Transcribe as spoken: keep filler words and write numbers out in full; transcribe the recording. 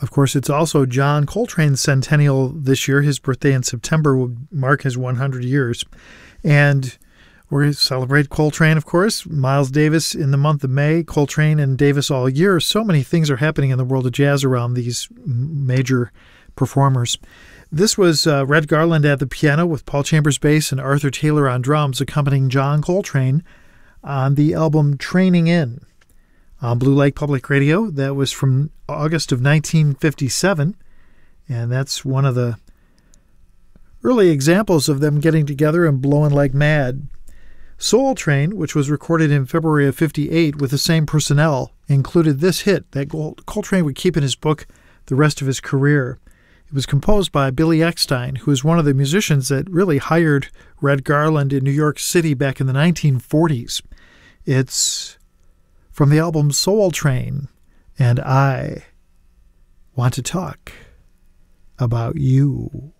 Of course, it's also John Coltrane's centennial this year. His birthday in September will mark his one hundred years. And we're going to celebrate Coltrane, of course. Miles Davis in the month of May, Coltrane and Davis all year. So many things are happening in the world of jazz around these major performers. This was uh, Red Garland at the piano with Paul Chambers bass and Arthur Taylor on drums, accompanying John Coltrane on the album Training In on Blue Lake Public Radio. That was from August of nineteen fifty-seven, and that's one of the early examples of them getting together and blowing like mad. Soul Train, which was recorded in February of fifty-eight with the same personnel, included this hit that Coltrane would keep in his book the rest of his career. It was composed by Billy Eckstine, who is one of the musicians that really hired Red Garland in New York City back in the nineteen forties. It's from the album Soul Train, and I want to talk about you.